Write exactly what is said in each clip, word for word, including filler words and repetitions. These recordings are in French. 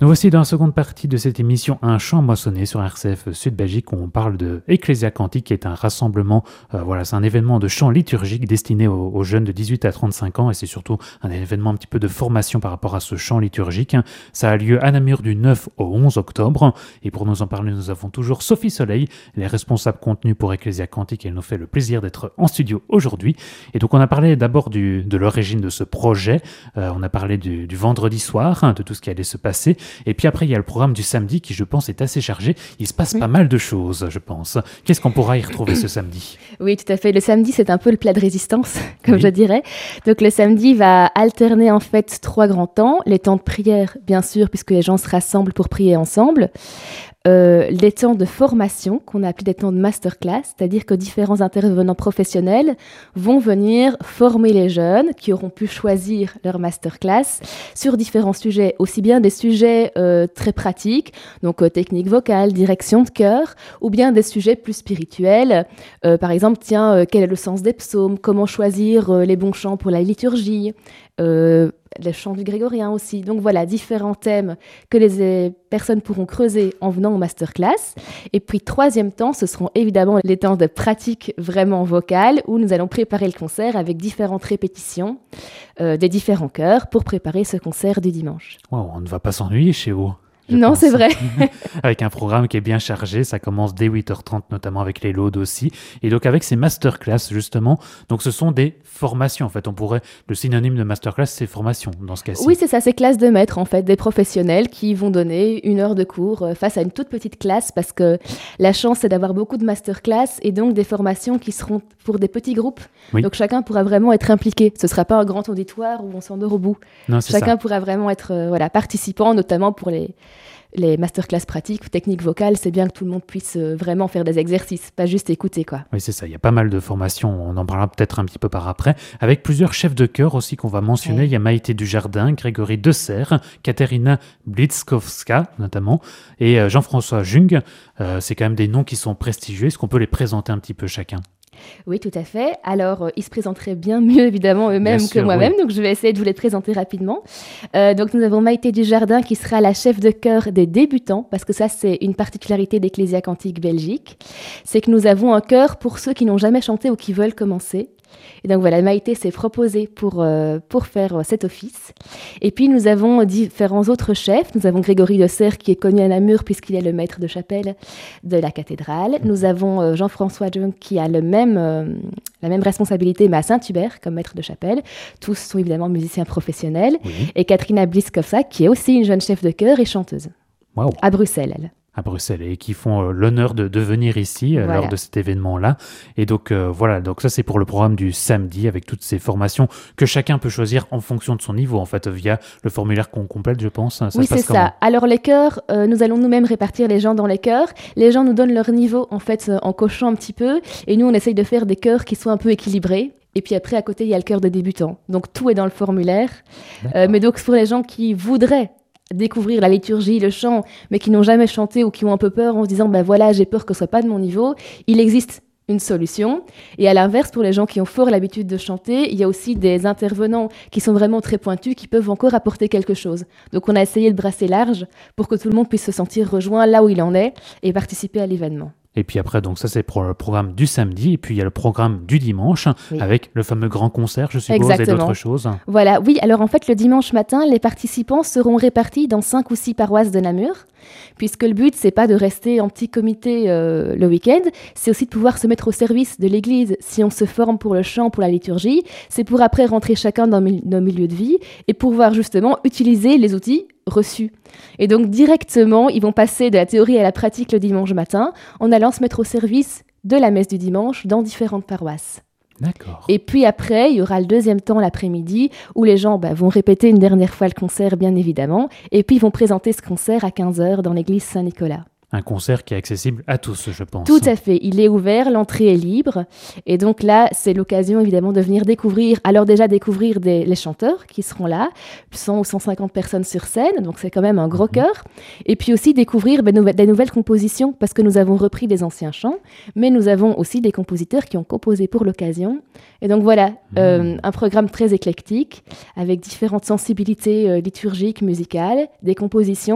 Nous voici dans la seconde partie de cette émission Un chant moissonné sur R C F Sud-Belgique où on parle de Ecclesia Cantique qui est un rassemblement, euh, voilà, c'est un événement de chant liturgique destiné aux, aux jeunes de dix-huit à trente-cinq ans et c'est surtout un événement un petit peu de formation par rapport à ce chant liturgique. Ça a lieu à Namur du neuf au onze octobre et pour nous en parler, nous avons toujours Sophie Soleil, elle est responsable contenu pour Ecclesia Cantique et elle nous fait le plaisir d'être en studio aujourd'hui. Et donc on a parlé d'abord du, de l'origine de ce projet, euh, on a parlé du, du vendredi soir, hein, de tout ce qui allait se passer. Et puis après, il y a le programme du samedi qui, je pense, est assez chargé. Il se passe oui. pas mal de choses, je pense. Qu'est-ce qu'on pourra y retrouver ce samedi ? Oui, tout à fait. Le samedi, c'est un peu le plat de résistance, comme oui. je dirais. Donc le samedi va alterner en fait trois grands temps. Les temps de prière, bien sûr, puisque les gens se rassemblent pour prier ensemble. Euh, les temps de formation, qu'on a appelé des temps de masterclass, c'est-à-dire que différents intervenants professionnels vont venir former les jeunes qui auront pu choisir leur masterclass sur différents sujets, aussi bien des sujets euh, très pratiques, donc euh, technique vocale, direction de chœur, ou bien des sujets plus spirituels, euh, par exemple, tiens, euh, quel est le sens des psaumes, comment choisir euh, les bons chants pour la liturgie, euh, les chants du grégorien aussi. Donc voilà, différents thèmes que les personnes pourront creuser en venant au masterclass. Et puis, troisième temps, ce seront évidemment les temps de pratique vraiment vocale où nous allons préparer le concert avec différentes répétitions euh, des différents chœurs pour préparer ce concert du dimanche. Wow, on ne va pas s'ennuyer chez vous. Non, pense. C'est vrai. Avec un programme qui est bien chargé, ça commence dès huit heures trente, notamment avec les laudes aussi. Et donc avec ces masterclass, justement, donc ce sont des formations, en fait. On pourrait, le synonyme de masterclass, c'est formation, dans ce cas-ci. Oui, c'est ça, c'est classe de maître, en fait, des professionnels qui vont donner une heure de cours face à une toute petite classe, parce que la chance, c'est d'avoir beaucoup de masterclass et donc des formations qui seront pour des petits groupes. Oui. Donc chacun pourra vraiment être impliqué. Ce ne sera pas un grand auditoire où on s'endort au bout. Non, c'est chacun ça. pourra vraiment être euh, voilà, participant, notamment pour les... les masterclass pratiques ou techniques vocales, c'est bien que tout le monde puisse euh, vraiment faire des exercices, pas juste écouter, quoi. Oui, c'est ça. Il y a pas mal de formations. On en parlera peut-être un petit peu par après. Avec plusieurs chefs de chœur aussi qu'on va mentionner. Ouais. Il y a Maïté Dujardin, Grégory Desserre, Katerina Blitzkowska notamment, et euh, Jean-François Jung. Euh, c'est quand même des noms qui sont prestigieux. Est-ce qu'on peut les présenter un petit peu chacun ? Oui, tout à fait. Alors, euh, ils se présenteraient bien mieux, évidemment, eux-mêmes bien que sûr, moi-même. Oui. Donc, je vais essayer de vous les présenter rapidement. Euh, donc, nous avons Maïté Dujardin qui sera la chef de chœur des débutants, parce que ça, c'est une particularité d'Ecclesia Cantique Belgique. C'est que nous avons un chœur pour ceux qui n'ont jamais chanté ou qui veulent commencer. Et donc voilà, Maïté s'est proposée pour, euh, pour faire euh, cet office. Et puis nous avons différents autres chefs. Nous avons Grégory Desserre qui est connu à Namur puisqu'il est le maître de chapelle de la cathédrale. Nous avons euh, Jean-François Jung qui a le même, euh, la même responsabilité mais à Saint-Hubert comme maître de chapelle. Tous sont évidemment musiciens professionnels. Oui. Et Katrina Bliskowska qui est aussi une jeune chef de chœur et chanteuse. Wow. À Bruxelles, elle. À Bruxelles et qui font euh, l'honneur de, de venir ici euh, voilà. lors de cet événement-là. Et donc euh, voilà, donc ça c'est pour le programme du samedi avec toutes ces formations que chacun peut choisir en fonction de son niveau en fait via le formulaire qu'on complète, je pense. Ça oui, se passe c'est comment ? ça. Alors les chœurs, euh, nous allons nous-mêmes répartir les gens dans les chœurs. Les gens nous donnent leur niveau en fait euh, en cochant un petit peu et nous on essaye de faire des chœurs qui soient un peu équilibrés. Et puis après à côté il y a le chœur de débutants. Donc tout est dans le formulaire. Euh, mais donc pour les gens qui voudraient découvrir la liturgie, le chant, mais qui n'ont jamais chanté ou qui ont un peu peur en se disant ben voilà, j'ai peur que ce soit pas de mon niveau, il existe une solution. Et à l'inverse, pour les gens qui ont fort l'habitude de chanter, il y a aussi des intervenants qui sont vraiment très pointus, qui peuvent encore apporter quelque chose. Donc on a essayé de brasser large pour que tout le monde puisse se sentir rejoint là où il en est et participer à l'événement. Et puis après, donc ça c'est pour le programme du samedi, et puis il y a le programme du dimanche, oui. avec le fameux grand concert, je suppose, Exactement. et d'autres choses. Voilà, oui, alors en fait le dimanche matin, les participants seront répartis dans cinq ou six paroisses de Namur, puisque le but c'est pas de rester en petit comité euh, le week-end, c'est aussi de pouvoir se mettre au service de l'église. Si on se forme pour le chant, pour la liturgie, c'est pour après rentrer chacun dans nos milieux de vie, et pouvoir justement utiliser les outils reçus. Et donc directement, ils vont passer de la théorie à la pratique le dimanche matin en allant se mettre au service de la messe du dimanche dans différentes paroisses. D'accord. Et puis après, il y aura le deuxième temps l'après-midi où les gens bah, vont répéter une dernière fois le concert, bien évidemment, et puis ils vont présenter ce concert à quinze heures dans l'église Saint-Nicolas. Un concert qui est accessible à tous, je pense. Tout à fait. Il est ouvert, l'entrée est libre. Et donc là, c'est l'occasion évidemment de venir découvrir, alors déjà découvrir des, les chanteurs qui seront là, cent ou cent cinquante personnes sur scène, donc c'est quand même un gros mmh. chœur. Et puis aussi découvrir ben, nou- des nouvelles compositions, parce que nous avons repris des anciens chants, mais nous avons aussi des compositeurs qui ont composé pour l'occasion. Et donc voilà, mmh. euh, un programme très éclectique, avec différentes sensibilités euh, liturgiques, musicales, des compositions.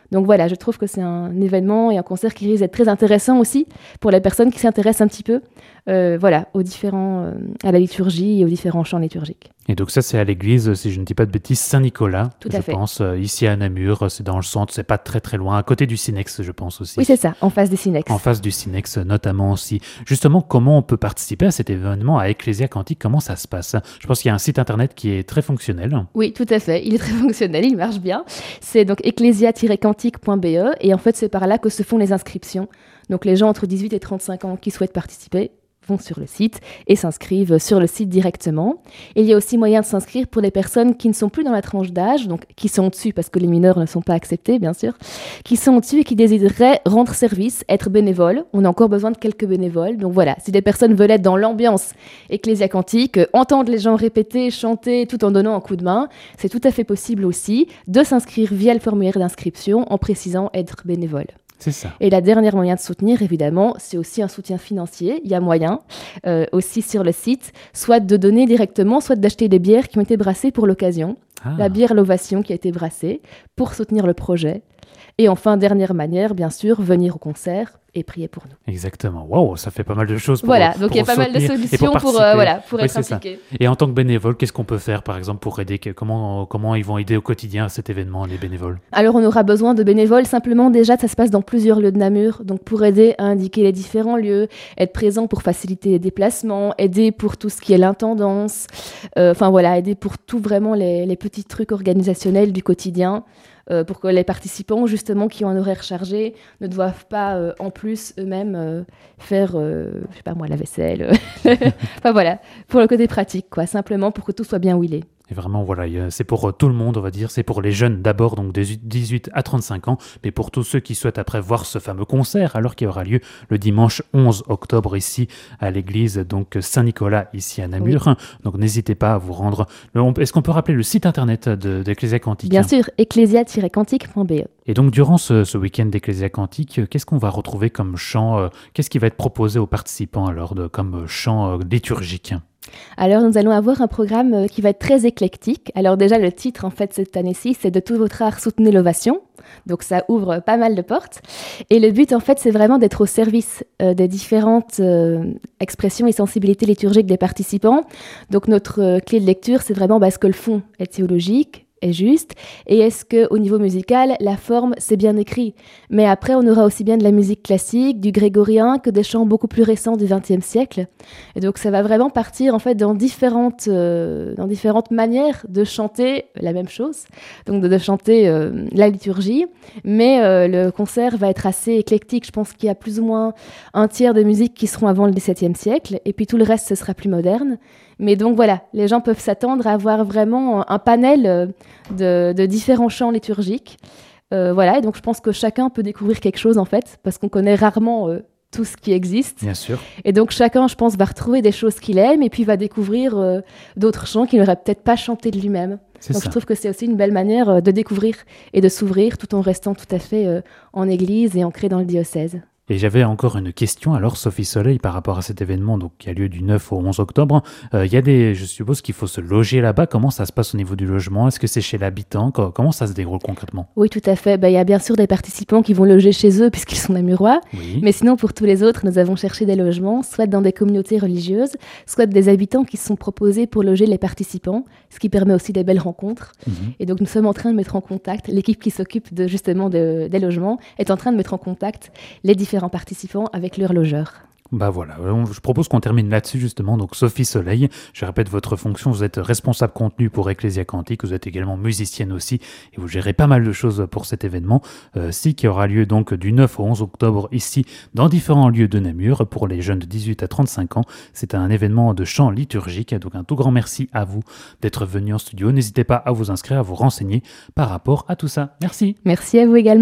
Donc voilà, je trouve que c'est un événement et un concert qui risque d'être très intéressant aussi pour les personnes qui s'intéressent un petit peu euh, voilà, aux différents, euh, à la liturgie et aux différents chants liturgiques. Et donc ça, c'est à l'église, si je ne dis pas de bêtises, Saint-Nicolas, Tout à je fait. pense, euh, ici à Namur, c'est dans le centre, c'est pas très très loin, à côté du Sinex, je pense aussi. Oui, c'est ça, en face des Sinex. En face du Sinex, notamment aussi. Justement, comment on peut participer à cet événement à Ecclesia Cantique? Comment ça se passe? Je pense qu'il y a un site internet qui est très fonctionnel. Oui, tout à fait. Il est très fonctionnel, il marche bien. C'est donc ecclesia tiret cantique point b e et en fait, c'est par là que se font les inscriptions. Donc les gens entre dix-huit et trente-cinq ans qui souhaitent participer vont sur le site et s'inscrivent sur le site directement. Et il y a aussi moyen de s'inscrire pour les personnes qui ne sont plus dans la tranche d'âge, donc qui sont au-dessus parce que les mineurs ne sont pas acceptés, bien sûr, qui sont au-dessus et qui désireraient rendre service, être bénévoles. On a encore besoin de quelques bénévoles. Donc voilà, si des personnes veulent être dans l'ambiance Ecclesia Cantique, euh, entendre les gens répéter, chanter tout en donnant un coup de main, c'est tout à fait possible aussi de s'inscrire via le formulaire d'inscription en précisant être bénévole. C'est ça. Et la dernière moyen de soutenir, évidemment, c'est aussi un soutien financier. Il y a moyen, euh, aussi sur le site, soit de donner directement, soit d'acheter des bières qui ont été brassées pour l'occasion. Ah. La bière L'Ovation qui a été brassée pour soutenir le projet. Et enfin, dernière manière, bien sûr, venir au concert et prier pour nous. Exactement. Waouh, ça fait pas mal de choses pour Voilà, pour donc il y a pas mal de soutenir et solutions pour, pour, euh, participer. voilà, pour Oui, être c'est ça. impliqué. Et en tant que bénévole, qu'est-ce qu'on peut faire, par exemple, pour aider? Comment, comment ils vont aider au quotidien à cet événement, les bénévoles? Alors, on aura besoin de bénévoles. Simplement, déjà, ça se passe dans plusieurs lieux de Namur. Donc, pour aider à indiquer les différents lieux, être présent pour faciliter les déplacements, aider pour tout ce qui est l'intendance. Euh, enfin, voilà, aider pour tout vraiment les, les petits trucs organisationnels du quotidien. Euh, pour que les participants, justement, qui ont un horaire chargé, ne doivent pas, euh, en plus, eux-mêmes, euh, faire, euh, je sais pas moi, la vaisselle. Enfin, voilà, pour le côté pratique, quoi. Simplement pour que tout soit bien où il est. Et vraiment, voilà, y a- c'est pour euh, tout le monde, on va dire. C'est pour les jeunes d'abord, donc des dix-huit à trente-cinq ans, mais pour tous ceux qui souhaitent après voir ce fameux concert, alors qu'il aura lieu le dimanche onze octobre ici à l'église donc Saint-Nicolas, ici à Namur. Donc n'hésitez pas à vous rendre. Le- on- Est-ce qu'on peut rappeler le site internet de- d'Ecclesia Cantique? Bien sûr, ecclesia tiret cantique point b e. Et donc, durant ce, ce week-end d'Ecclesia Cantique, euh, qu'est-ce qu'on va retrouver comme chant euh, Qu'est-ce qui va être proposé aux participants alors de, comme euh, chant euh, liturgique? Alors, nous allons avoir un programme euh, qui va être très éclectique. Alors déjà, le titre, en fait, cette année-ci, c'est « De tout votre art, soutenez l'Ovation ». Donc, ça ouvre pas mal de portes. Et le but, en fait, c'est vraiment d'être au service euh, des différentes euh, expressions et sensibilités liturgiques des participants. Donc, notre euh, clé de lecture, c'est vraiment bah, est-ce que le fond est théologique, est juste, et est-ce qu'au niveau musical, la forme, c'est bien écrit. Mais après, on aura aussi bien de la musique classique, du grégorien, que des chants beaucoup plus récents du vingtième siècle. Et donc, ça va vraiment partir, en fait, dans différentes, euh, dans différentes manières de chanter la même chose, donc de, de chanter euh, la liturgie, mais euh, le concert va être assez éclectique. Je pense qu'il y a plus ou moins un tiers de musiques qui seront avant le dix-septième siècle, et puis tout le reste, ce sera plus moderne. Mais donc voilà, les gens peuvent s'attendre à avoir vraiment un panel euh, de, de différents chants liturgiques. Euh, voilà, et donc je pense que chacun peut découvrir quelque chose en fait, parce qu'on connaît rarement euh, tout ce qui existe. Bien sûr. Et donc chacun, je pense, va retrouver des choses qu'il aime et puis va découvrir euh, d'autres chants qu'il n'aurait peut-être pas chanté de lui-même. C'est Donc ça. je trouve que c'est aussi une belle manière euh, de découvrir et de s'ouvrir tout en restant tout à fait euh, en église et ancré dans le diocèse. Et j'avais encore une question, alors Sophie Soleil, par rapport à cet événement donc, qui a lieu du neuf au onze octobre. Euh, Il y a des, je suppose qu'il faut se loger là-bas. Comment ça se passe au niveau du logement? Est-ce que c'est chez l'habitant? Co- Comment ça se déroule concrètement? Oui, tout à fait. Ben, il y a bien sûr des participants qui vont loger chez eux puisqu'ils sont namurois. Oui. Mais sinon, pour tous les autres, nous avons cherché des logements, soit dans des communautés religieuses, soit des habitants qui se sont proposés pour loger les participants, ce qui permet aussi des belles rencontres. Mhm. Et donc, nous sommes en train de mettre en contact, l'équipe qui s'occupe de, justement de- des logements est en train de mettre en contact les différents participants avec leurs logeurs. Bah voilà, On- je propose qu'on termine là-dessus justement. Donc Sophie Soleil, je répète votre fonction, vous êtes responsable contenu pour Ecclesia Cantique, vous êtes également musicienne aussi et vous gérez pas mal de choses pour cet événement, euh, si qui aura lieu donc du neuf au onze octobre ici dans différents lieux de Namur pour les jeunes de dix-huit à trente-cinq ans. C'est un événement de chant liturgique, donc un tout grand merci à vous d'être venu en studio. N'hésitez pas à vous inscrire, à vous renseigner par rapport à tout ça. Merci. Merci à vous également.